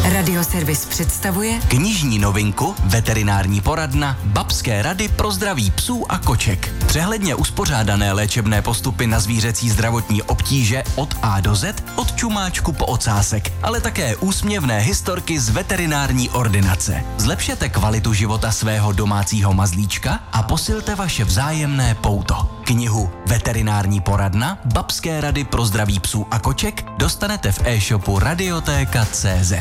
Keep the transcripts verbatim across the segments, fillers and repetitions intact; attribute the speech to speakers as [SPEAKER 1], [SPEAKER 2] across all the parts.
[SPEAKER 1] Radioservis představuje
[SPEAKER 2] knižní novinku Veterinární poradna Babské rady pro zdraví psů a koček. Přehledně uspořádané léčebné postupy na zvířecí zdravotní obtíže od A do Z, od čumáčku po ocásek, ale také úsměvné historky z veterinární ordinace. Zlepšete kvalitu života svého domácího mazlíčka a posilte vaše vzájemné pouto. Knihu Veterinární poradna Babské rady pro zdraví psů a koček dostanete v e-shopu radiotéka tečka cé zet.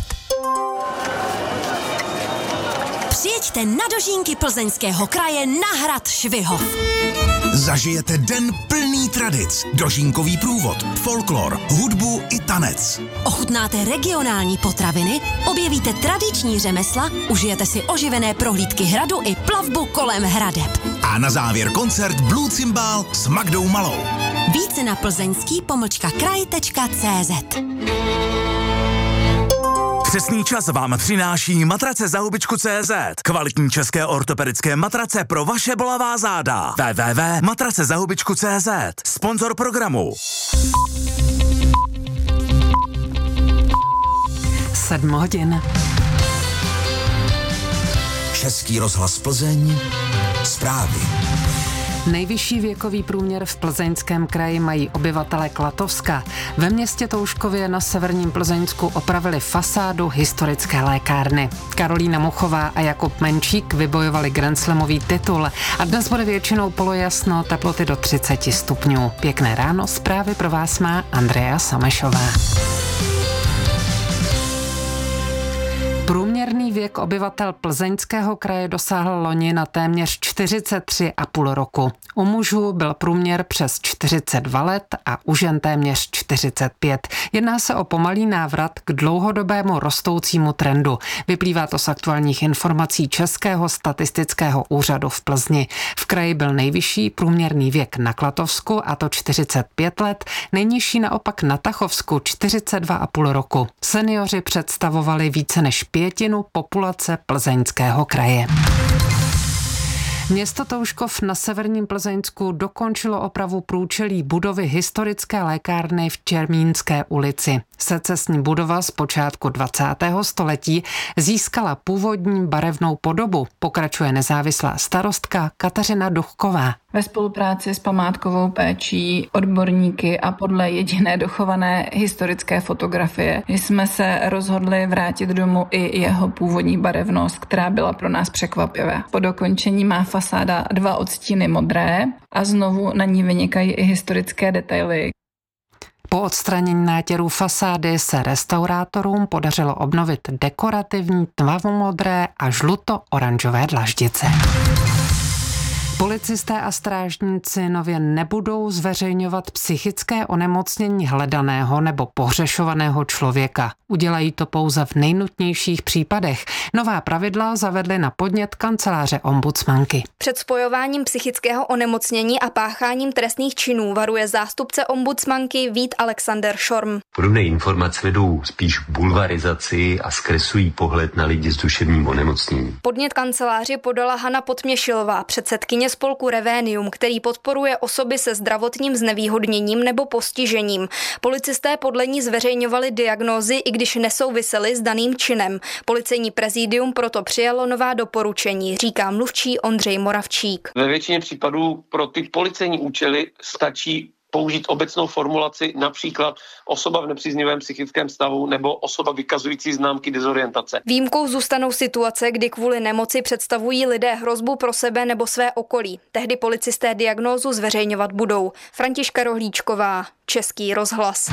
[SPEAKER 1] Přijeďte na dožínky Plzeňského kraje na hrad Švihov.
[SPEAKER 3] Zažijete den plný tradic, dožínkový průvod, folklor, hudbu i tanec.
[SPEAKER 1] Ochutnáte regionální potraviny, objevíte tradiční řemesla, užijete si oživené prohlídky hradu i plavbu kolem hradeb.
[SPEAKER 3] A na závěr koncert Blue Cymbal s Magdou Malou.
[SPEAKER 1] Více na plzeňský pomlčka kraj tečka cé zet.
[SPEAKER 4] Přesný čas vám přináší matrace za hubičku tečka cé zet. Kvalitní české ortopedické matrace pro vaše bolavá záda. w w w tečka matrace za hubičku tečka cé zet. Sponzor programu.
[SPEAKER 5] Sedm hodin.
[SPEAKER 3] Český rozhlas Plzeň. Zprávy.
[SPEAKER 5] Nejvyšší věkový průměr v Plzeňském kraji mají obyvatelé Klatovska. Ve městě Toužkově na severním Plzeňsku opravili fasádu historické lékárny. Karolína Muchová a Jakub Menčík vybojovali grandslamový titul a dnes bude většinou polojasno, teploty do třicet stupňů. Pěkné ráno, zprávy pro vás má Andrea Samešová. Průměrný věk obyvatel Plzeňského kraje dosáhl loni na téměř čtyřicet tři a půl roku. U mužů byl průměr přes čtyřicet dva let a u žen téměř čtyřicet pět. Jedná se o pomalý návrat k dlouhodobému rostoucímu trendu. Vyplývá to z aktuálních informací Českého statistického úřadu v Plzni. V kraji byl nejvyšší průměrný věk na Klatovsku, a to čtyřicet pět let, nejnižší naopak na Tachovsku čtyřicet dva a půl roku. Seniori představovali více než pětinu populace Plzeňského kraje. Město Toužkov na severním Plzeňsku dokončilo opravu průčelí budovy historické lékárny v Čermínské ulici. Secesní budova z počátku dvacátého století získala původní barevnou podobu, pokračuje nezávislá starostka Kateřina Duchková.
[SPEAKER 6] Ve spolupráci s památkovou péčí, odborníky a podle jediné dochované historické fotografie jsme se rozhodli vrátit domů i jeho původní barevnost, která byla pro nás překvapivá. Po dokončení má fasáda dva odstíny modré a znovu na ní vynikají i historické detaily.
[SPEAKER 5] Po odstranění nátěrů fasády se restaurátorům podařilo obnovit dekorativní tmavomodré a žluto-oranžové dlaždice. Policisté a strážníci nově nebudou zveřejňovat psychické onemocnění hledaného nebo pohřešovaného člověka. Udělají to pouze v nejnutnějších případech. Nová pravidla zavedly na podnět kanceláře ombudsmanky.
[SPEAKER 7] Před spojováním psychického onemocnění a pácháním trestných činů varuje zástupce ombudsmanky Vít Alexander Šorm.
[SPEAKER 8] Podobné informace vedou spíš k bulvarizaci a zkreslují pohled na lidi s duševním onemocněním.
[SPEAKER 7] Podnět kanceláři podala Hana Podměšilová, předsedkyně spolku Revénium, který podporuje osoby se zdravotním znevýhodněním nebo postižením. Policisté podle ní zveřejňovali diagnózy, i když nesouvisely s daným činem. Policejní prezidium proto přijalo nová doporučení, říká mluvčí Ondřej Moravčík.
[SPEAKER 9] Ve většině případů pro ty policejní účely stačí použít obecnou formulaci, například osoba v nepříznivém psychickém stavu nebo osoba vykazující známky dezorientace.
[SPEAKER 7] Výjimkou zůstanou situace, kdy kvůli nemoci představují lidé hrozbu pro sebe nebo své okolí. Tehdy policisté diagnózu zveřejňovat budou. Františka Rohlíčková, Český rozhlas.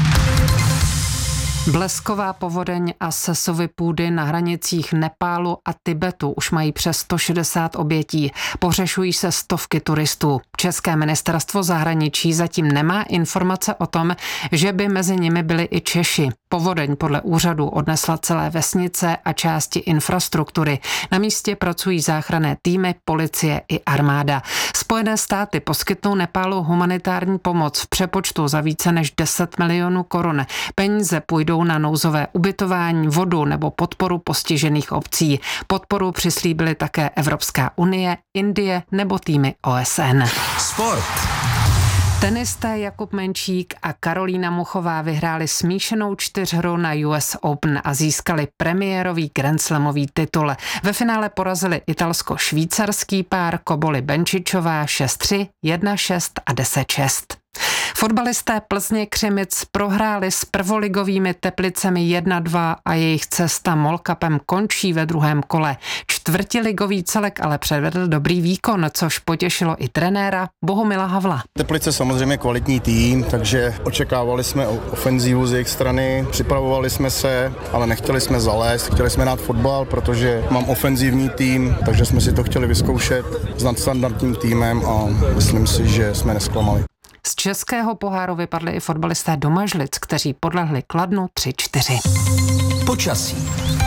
[SPEAKER 5] Blesková povodeň a sesovy půdy na hranicích Nepálu a Tibetu už mají přes sto šedesát obětí. Pohřešují se stovky turistů. České ministerstvo zahraničí zatím nemá informace o tom, že by mezi nimi byli i Češi. Povodeň podle úřadu odnesla celé vesnice a části infrastruktury. Na místě pracují záchranné týmy, policie i armáda. Spojené státy poskytnou Nepálu humanitární pomoc v přepočtu za více než deset milionů korun. Peníze půjdou na nouzové ubytování, vodu nebo podporu postižených obcí. Podporu přislíbily také Evropská unie, Indie nebo týmy O S N.
[SPEAKER 3] Sport.
[SPEAKER 5] Tenisté Jakub Menčík a Karolína Muchová vyhráli smíšenou čtyřhru na U S Open a získali premiérový grandslamový titul. Ve finále porazili italsko-švýcarský pár Koboli Benčičová šest tři, jedna šest a deset šest. Fotbalisté Plzně Křimic prohráli s prvoligovými Teplicemi jedna dva a jejich cesta molkapem končí ve druhém kole. Čtvrtiligový celek ale předvedl dobrý výkon, což potěšilo i trenéra Bohumila Havla.
[SPEAKER 10] Teplice samozřejmě kvalitní tým, takže očekávali jsme ofenzívu z jejich strany, připravovali jsme se, ale nechtěli jsme zalézt, chtěli jsme hrát fotbal, protože mám ofenzivní tým, takže jsme si to chtěli vyzkoušet s nadstandardním týmem a myslím si, že jsme nesklamali.
[SPEAKER 5] Z českého poháru vypadli i fotbalisté Domažlic, kteří podlehli Kladnu tři čtyři.
[SPEAKER 2] Počasí.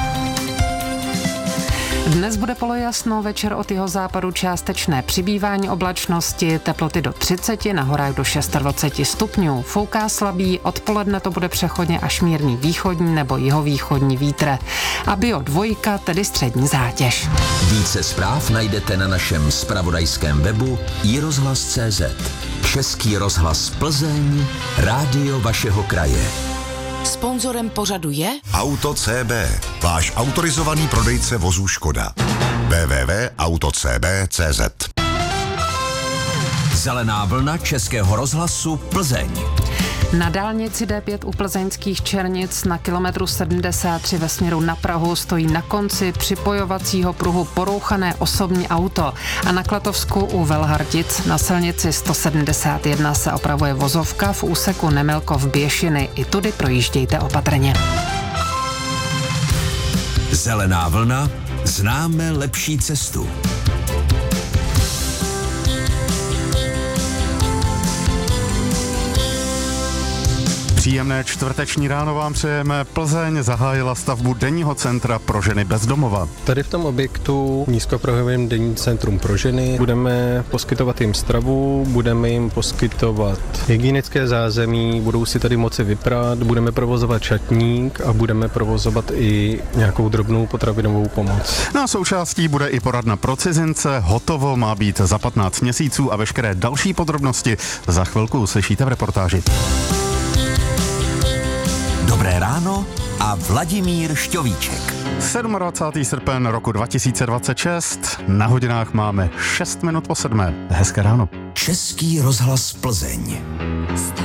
[SPEAKER 5] Dnes bude polojasno, večer od jihozápadu částečné přibývání oblačnosti, teploty do třicet, na horách do dvacet šest stupňů. Fouká slabý, odpoledne to bude přechodně až mírný východní nebo jihovýchodní vítr. A bio dvojka, tedy střední zátěž.
[SPEAKER 11] Více zpráv najdete na našem zpravodajském webu i rozhlas tečka cé zet. Český rozhlas Plzeň, rádio vašeho kraje.
[SPEAKER 1] Sponzorem pořadu je
[SPEAKER 3] Auto C B, váš autorizovaný prodejce vozů Škoda. w w w tečka auto c b tečka c z.
[SPEAKER 11] Zelená vlna Českého rozhlasu Plzeň.
[SPEAKER 5] Na dálnici D pět u plzeňských Černic na kilometru sedmdesát tři ve směru na Prahu stojí na konci připojovacího pruhu porouchané osobní auto a na Klatovsku u Velhartic na silnici sto sedmdesát jedna se opravuje vozovka v úseku Nemilkov-Běšiny. I tudy projíždějte opatrně.
[SPEAKER 11] Zelená vlna, známe lepší cestu.
[SPEAKER 12] Příjemné čtvrteční ráno vám přejeme. Plzeň zahájila stavbu denního centra pro ženy bez domova.
[SPEAKER 13] Tady v tom objektu nízkoprahovém denní centrum pro ženy budeme poskytovat jim stravu, budeme jim poskytovat hygienické zázemí, budou si tady moci vyprát, budeme provozovat šatník a budeme provozovat i nějakou drobnou potravinovou pomoc.
[SPEAKER 12] Na součástí bude i poradna pro cizince, hotovo má být za patnáct měsíců a veškeré další podrobnosti za chvilku uslyšíte v reportáži.
[SPEAKER 11] Dobré ráno a Vladimír Šťovíček.
[SPEAKER 12] dvacátého sedmého srpen roku dva tisíce dvacet šest, na hodinách máme šest minut po sedmé. Hezké ráno.
[SPEAKER 11] Český rozhlas Plzeň.